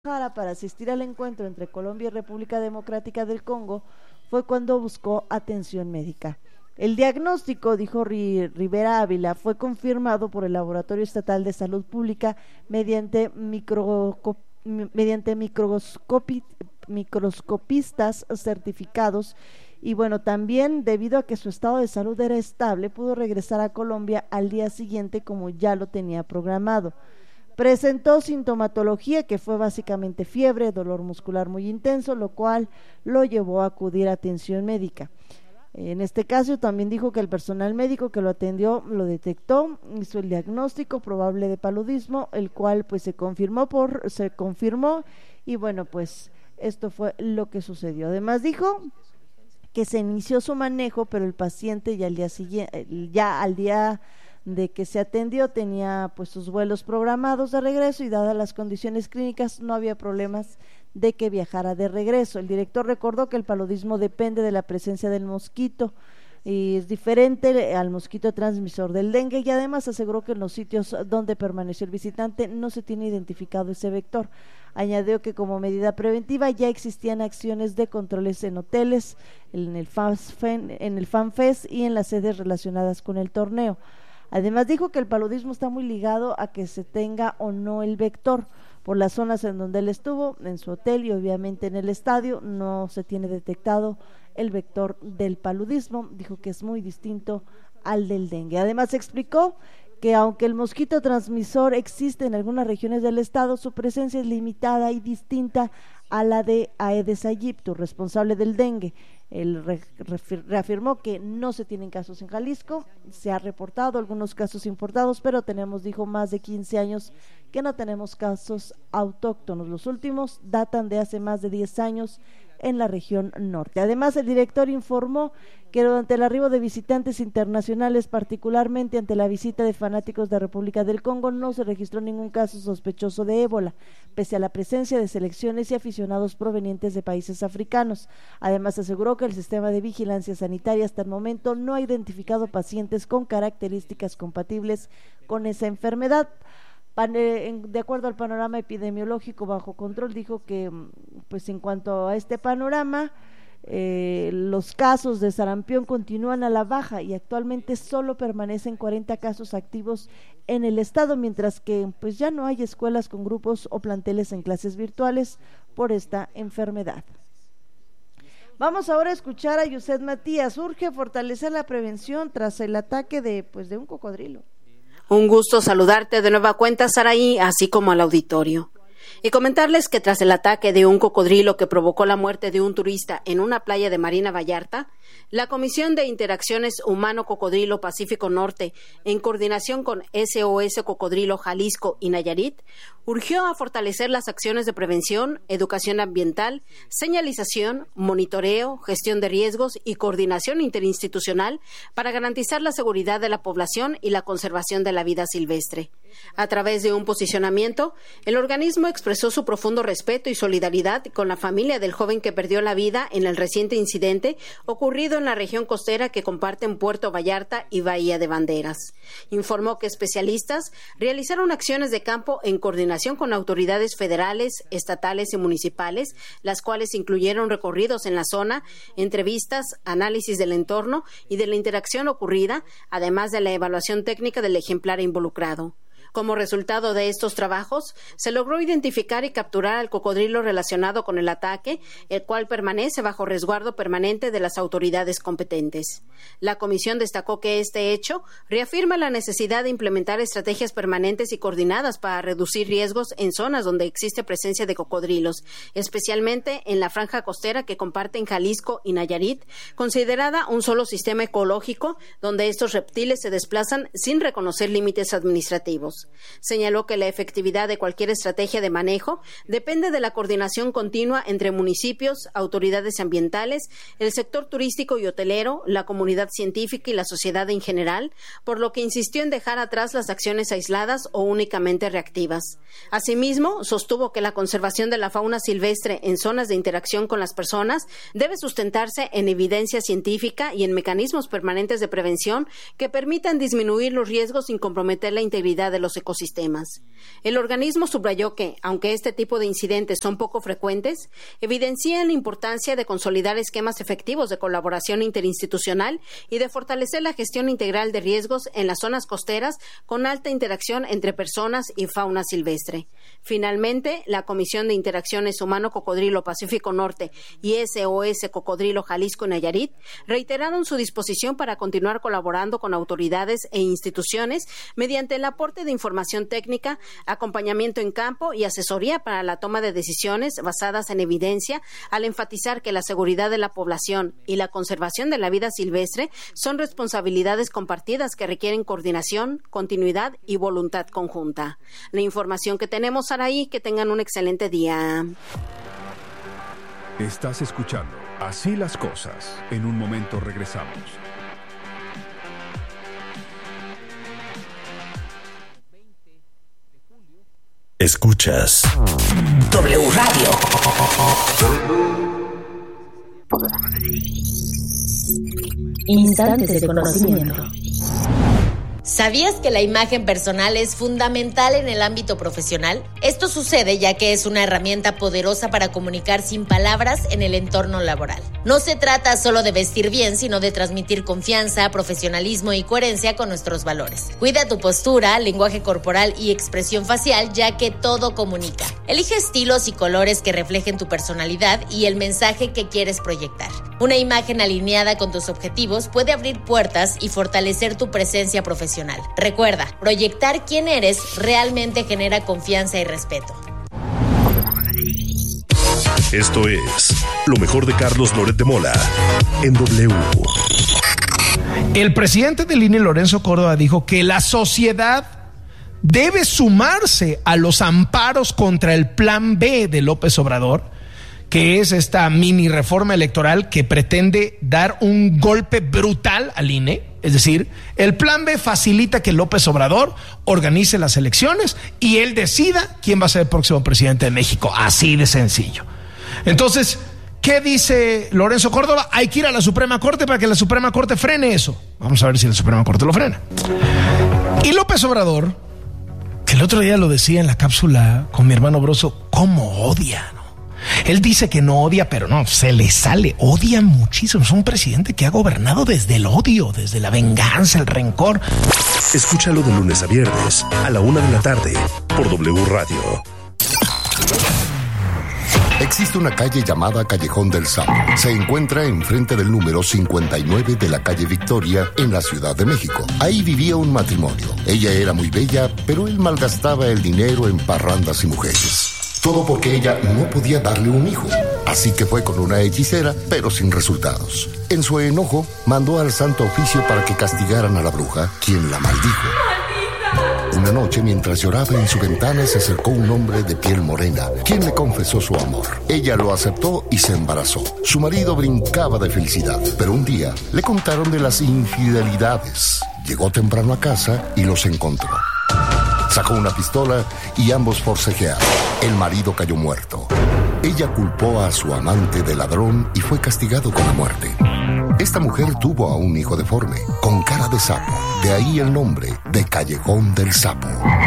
para asistir al encuentro entre Colombia y República Democrática del Congo fue cuando buscó atención médica. El diagnóstico, dijo Rivera Ávila, fue confirmado por el Laboratorio Estatal de Salud Pública mediante microscopistas certificados y bueno, también debido a que su estado de salud era estable, pudo regresar a Colombia al día siguiente como ya lo tenía programado. Presentó sintomatología que fue básicamente fiebre, dolor muscular muy intenso, lo cual lo llevó a acudir a atención médica. En este caso también dijo que el personal médico que lo atendió lo detectó, hizo el diagnóstico probable de paludismo, el cual pues se confirmó y bueno, pues esto fue lo que sucedió. Además dijo que se inició su manejo, pero el paciente ya al día de que se atendió tenía pues sus vuelos programados de regreso y dadas las condiciones clínicas no había problemas de que viajara de regreso. El director recordó que el paludismo depende de la presencia del mosquito y es diferente al mosquito transmisor del dengue, y además aseguró que en los sitios donde permaneció el visitante no se tiene identificado ese vector. Añadió que como medida preventiva ya existían acciones de controles en hoteles, en el FanFest y en las sedes relacionadas con el torneo. Además dijo que el paludismo está muy ligado a que se tenga o no el vector. Por las zonas en donde él estuvo, en su hotel y obviamente en el estadio, no se tiene detectado el vector del paludismo. Dijo que es muy distinto al del dengue. Además explicó que aunque el mosquito transmisor existe en algunas regiones del estado, su presencia es limitada y distinta a la de Aedes aegypti, responsable del dengue. Él reafirmó que no se tienen casos en Jalisco, se ha reportado algunos casos importados, pero tenemos, dijo, más de 15 años que no tenemos casos autóctonos. Los últimos datan de hace más de 10 años en la región norte. Además, el director informó que durante el arribo de visitantes internacionales, particularmente ante la visita de fanáticos de República del Congo, no se registró ningún caso sospechoso de ébola, pese a la presencia de selecciones y aficionados provenientes de países africanos. Además, aseguró que el sistema de vigilancia sanitaria hasta el momento no ha identificado pacientes con características compatibles con esa enfermedad. De acuerdo al panorama epidemiológico bajo control, dijo que pues en cuanto a este panorama, los casos de sarampión continúan a la baja y actualmente solo permanecen 40 casos activos en el estado, mientras que pues ya no hay escuelas con grupos o planteles en clases virtuales por esta enfermedad. Vamos ahora a escuchar a Yuset Matías. Urge fortalecer la prevención tras el ataque de un cocodrilo. Un gusto saludarte de nueva cuenta, Saraí, así como al auditorio. Y comentarles que tras el ataque de un cocodrilo que provocó la muerte de un turista en una playa de Marina Vallarta, la Comisión de Interacciones Humano-Cocodrilo Pacífico Norte, en coordinación con SOS Cocodrilo Jalisco y Nayarit, urgió a fortalecer las acciones de prevención, educación ambiental, señalización, monitoreo, gestión de riesgos y coordinación interinstitucional para garantizar la seguridad de la población y la conservación de la vida silvestre. A través de un posicionamiento, el organismo expresó su profundo respeto y solidaridad con la familia del joven que perdió la vida en el reciente incidente ocurrido en la región costera que comparten Puerto Vallarta y Bahía de Banderas. Informó que especialistas realizaron acciones de campo en coordinación con autoridades federales, estatales y municipales, las cuales incluyeron recorridos en la zona, entrevistas, análisis del entorno y de la interacción ocurrida, además de la evaluación técnica del ejemplar involucrado. Como resultado de estos trabajos, se logró identificar y capturar al cocodrilo relacionado con el ataque, el cual permanece bajo resguardo permanente de las autoridades competentes. La comisión destacó que este hecho reafirma la necesidad de implementar estrategias permanentes y coordinadas para reducir riesgos en zonas donde existe presencia de cocodrilos, especialmente en la franja costera que comparten Jalisco y Nayarit, considerada un solo sistema ecológico donde estos reptiles se desplazan sin reconocer límites administrativos. Señaló que la efectividad de cualquier estrategia de manejo depende de la coordinación continua entre municipios, autoridades ambientales, el sector turístico y hotelero, la comunidad científica y la sociedad en general, por lo que insistió en dejar atrás las acciones aisladas o únicamente reactivas. Asimismo, sostuvo que la conservación de la fauna silvestre en zonas de interacción con las personas debe sustentarse en evidencia científica y en mecanismos permanentes de prevención que permitan disminuir los riesgos sin comprometer la integridad de los los ecosistemas. El organismo subrayó que, aunque este tipo de incidentes son poco frecuentes, evidencian la importancia de consolidar esquemas efectivos de colaboración interinstitucional y de fortalecer la gestión integral de riesgos en las zonas costeras con alta interacción entre personas y fauna silvestre. Finalmente, la Comisión de Interacciones Humano-Cocodrilo Pacífico Norte y SOS Cocodrilo Jalisco y Nayarit reiteraron su disposición para continuar colaborando con autoridades e instituciones mediante el aporte de información técnica, acompañamiento en campo y asesoría para la toma de decisiones basadas en evidencia, al enfatizar que la seguridad de la población y la conservación de la vida silvestre son responsabilidades compartidas que requieren coordinación, continuidad y voluntad conjunta. La información que tenemos, Saraí, que tengan un excelente día. Estás escuchando Así las Cosas. En un momento regresamos. Escuchas W Radio. Instantes de conocimiento. ¿Sabías que la imagen personal es fundamental en el ámbito profesional? Esto sucede ya que es una herramienta poderosa para comunicar sin palabras en el entorno laboral. No se trata solo de vestir bien, sino de transmitir confianza, profesionalismo y coherencia con nuestros valores. Cuida tu postura, lenguaje corporal y expresión facial, ya que todo comunica. Elige estilos y colores que reflejen tu personalidad y el mensaje que quieres proyectar. Una imagen alineada con tus objetivos puede abrir puertas y fortalecer tu presencia profesional. Recuerda, proyectar quién eres realmente genera confianza y respeto. Esto es lo mejor de Carlos Loret de Mola en W. El presidente del INE, Lorenzo Córdoba, dijo que la sociedad debe sumarse a los amparos contra el Plan B de López Obrador, que es esta mini reforma electoral que pretende dar un golpe brutal al INE. Es decir, el Plan B facilita que López Obrador organice las elecciones y él decida quién va a ser el próximo presidente de México. Así de sencillo. Entonces, ¿qué dice Lorenzo Córdoba? Hay que ir a la Suprema Corte para que la Suprema Corte frene eso. Vamos a ver si la Suprema Corte lo frena. Y López Obrador, que el otro día lo decía en la cápsula con mi hermano Broso, ¿cómo odia, no? Él dice que no odia, pero no, se le sale, odia muchísimo. Es un presidente que ha gobernado desde el odio, desde la venganza, el rencor. Escúchalo de lunes a viernes a la 1:00 p.m. por W Radio. Existe una calle llamada Callejón del Sapo. Se encuentra enfrente del número 59 de la calle Victoria, en la Ciudad de México. Ahí vivía un matrimonio. Ella era muy bella, pero él malgastaba el dinero en parrandas y mujeres. Todo porque ella no podía darle un hijo. Así que fue con una hechicera, pero sin resultados. En su enojo, mandó al Santo Oficio para que castigaran a la bruja, quien la maldijo. Una noche, mientras lloraba en su ventana, se acercó un hombre de piel morena, quien le confesó su amor. Ella lo aceptó y se embarazó. Su marido brincaba de felicidad, pero un día le contaron de las infidelidades. Llegó temprano a casa y los encontró. Sacó una pistola y ambos forcejearon. El marido cayó muerto. Ella culpó a su amante de ladrón y fue castigado con la muerte. Esta mujer tuvo a un hijo deforme, con cara de sapo. De ahí el nombre de Callejón del Sapo.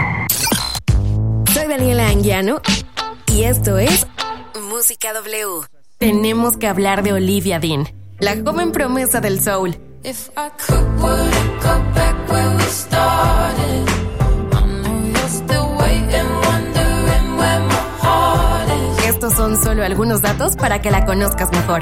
Soy Daniela Anguiano y esto es Música W. Tenemos que hablar de Olivia Dean, la joven promesa del soul. If I could, would it go back where we started? Estos son solo algunos datos para que la conozcas mejor.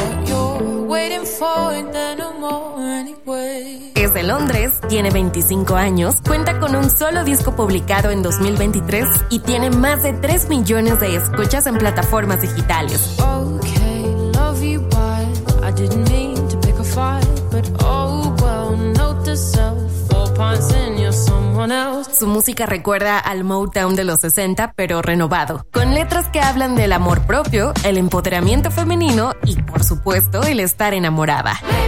Es de Londres, tiene 25 años, cuenta con un solo disco publicado en 2023 y tiene más de 3 millones de escuchas en plataformas digitales. Su música recuerda al Motown de los 60, pero renovado, con letras que hablan del amor propio, el empoderamiento femenino y, por supuesto, el estar enamorada.